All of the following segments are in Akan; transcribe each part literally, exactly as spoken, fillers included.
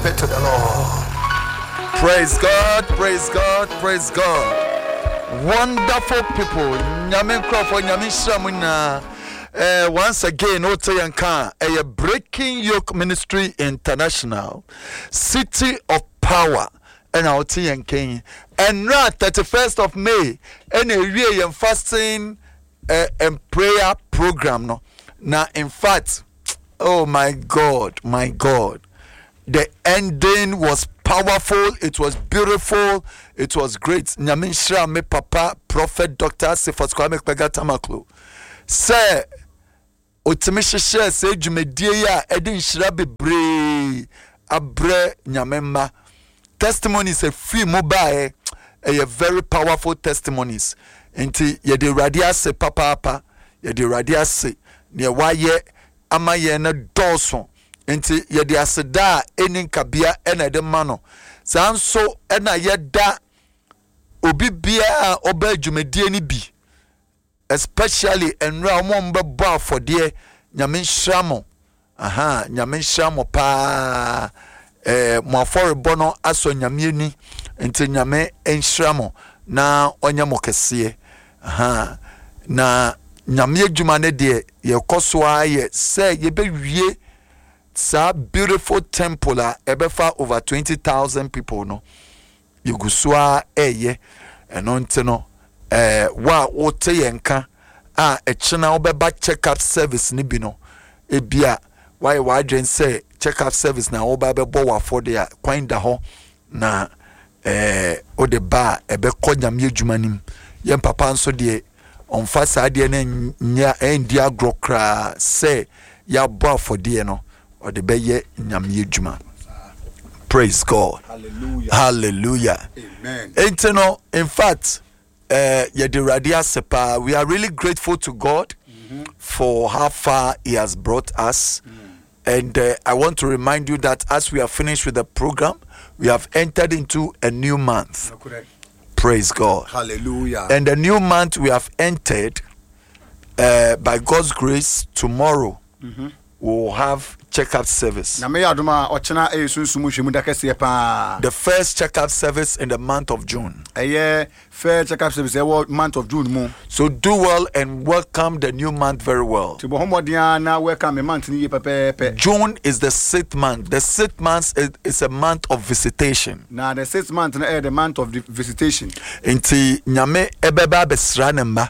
be to the Lord. Praise God, praise God, praise God. Wonderful people. Nyame krofo nyame shramuna. Uh, once again, Otayanka, a Breaking Yoke Ministry International, City of Power, and Otayanka, and not thirty-first of May, and a real fasting uh, and prayer program. No, now in fact, oh my God, my God, the ending was powerful. It was beautiful. It was great. Nyamin Shra me Papa Prophet Doctor Sifas Kwame Pegatamaklo. Say. Otimisha share say dwumadie ya edin shira bebre abre nyamemma testimonies a free mobile a very powerful testimonies enti ye de radia se papa papa ye de radia se ne waye amaye na doso enti ye de aseda enin kabia ena de mano sanso ena ye da obi bia oba dwumadie ni bi especially enra omombe ba for there nyame nhyamo aha nyame nhyamo pa eh mo aforebo no aso nyame ni enti nyame nhyamo na onyamo kese aha na nyame adwuma ne de ye koso aye say ye be wie sa beautiful temple a ebefa over twenty thousand people no yegusua eye eno ntino eh wa wote yenka a echina obeba check up service ni bi no ebia why why dren say check up service na oba be bo wa for there kwan da ho na eh o de ba ebe konyam yedwuma nim yem papa nso de onfa sa de na nya endi agrokra say ya bo for there no o de be ye nyam yedwuma. Praise God. Hallelujah. Hallelujah. Amen. Intino, in fact, uh, Sepa, we are really grateful to God mm-hmm. for how far He has brought us. Mm. And uh, I want to remind you that as we are finished with the program, we have entered into a new month. No, correct. Praise God. Hallelujah. And the new month we have entered, uh, by God's grace, tomorrow mm-hmm. we will have checkup service. The first checkup service in the month of June. First checkup service month of June. So do well and welcome the new month very well. June is the sixth month. The sixth month is, is a month of visitation. Now the sixth month is the month of visitation. Inti nyame ebeba besranema.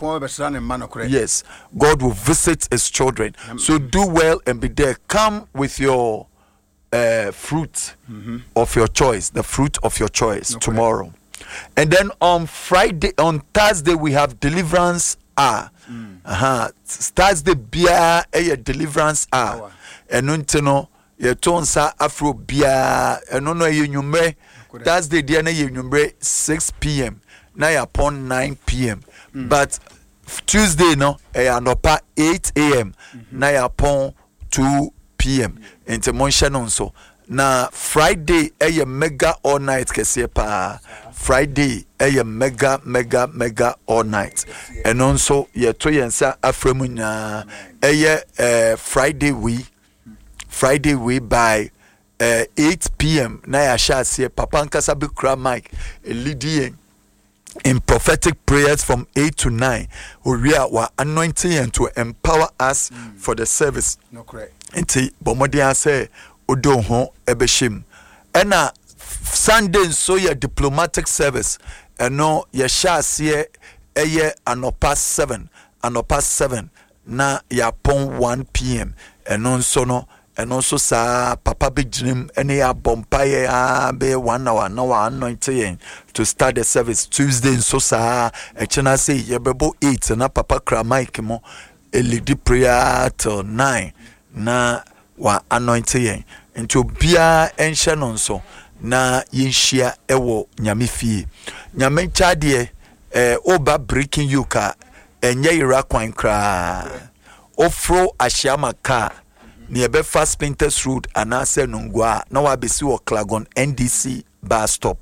Yes, God will visit His children. So do well and be there. Come with your uh, fruit mm-hmm. of your choice, the fruit of your choice no tomorrow. Correct. And then on Friday, on Thursday, we have deliverance hour. Mm. Uh-huh. Thursday, bia a deliverance hour. And untino, ye tonsa afro bia, and no no ye Thursday, diana ye six p.m. Now upon nine p.m. Mm. But Tuesday, no, a anopa eight a.m. Mm-hmm. Now upon two p.m. Into Monshanon so. Na Friday a mega all night kese pa. Friday a mega mega mega all night. And also ye to yensa afremunya a uh, Friday we Friday we by uh, eight p.m. na ya sha se papa nkasa be kra mic leading in prophetic prayers from eight to nine. We are anointing and to empower us mm. for the service. No correct. Nti bomodia say odo ho ebeshim. Ena Sunday so your diplomatic service. Eno ye sha se eye anopa seven. Anopa seven na ya pon one p.m. Eno so no eno so sa papa big dream ene ya bompaye a be one hour na wa anointing to start the service Tuesday so sa e chena say ye bebo eight na papa kra mic mo e lead prayer till nine na wa anointing into bia enhye no so na yenhia ewo nyame fie nyame chade eh oba breaking you ka enye ira kwan kra ofro ashiama ka ni ebe fast Painters Road anase nungwa na wa besi wo Klagon N D C bus stop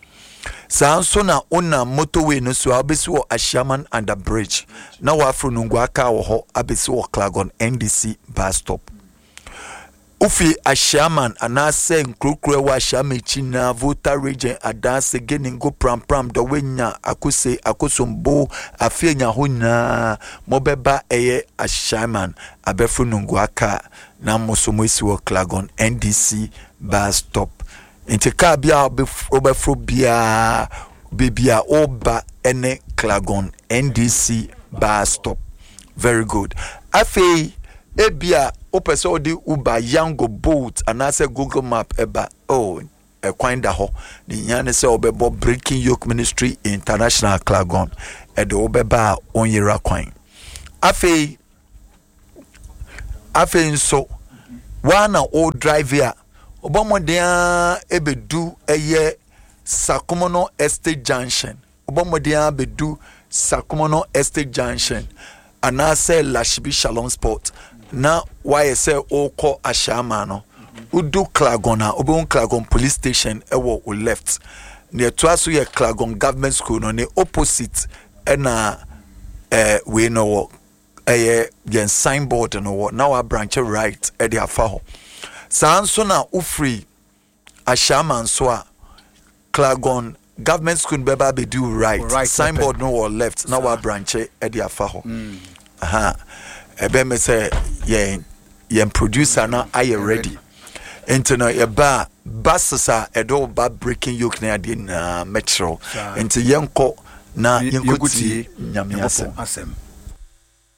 sanso na ona motorway no so abesi wo Ashaman under bridge na wa afro nungwa ka wo ho abesi wo Klagon N D C bus stop Ufi Ashaman anase nkrokro wa Ashame China Volta region adase geningo pram pram do wenya akuse akosombo afenya honya mobeba eye Ashaman abefu nungu aka na mosomo isi wo Klagon N D C bus stop inte ka bia obefro bia bibia oba ene Klagon N D C bus stop. Very good. Afi ebia opese odi Uber Yango Bolt anase Google Map eba oh e kwanda ho ni nyane se obebo Breaking Yoke Ministry International Klagon e de obeba onyera kwan. Afi afi nso wana o driver obomodia ebedu eye Sakumono Estate Junction obomodia bedu Sakumono Estate Junction anase Lashibi Shalom Sport na why say oko Ashama no udu Klagon na obon Klagon police station ewo o left near twaso ye Klagon government school no ne opposite na eh we no eh yen signboard no now a branch right e dey afa ho sanso na ufree Ashama nso a Klagon government school beba be do right, right signboard no or left now a branch e dey afa ho aha ebe me say yen yen producer na aye ready enti no ye ba basasa edo ba Breaking Yoke na ade na metro enti yenko na yenko ti nyame asem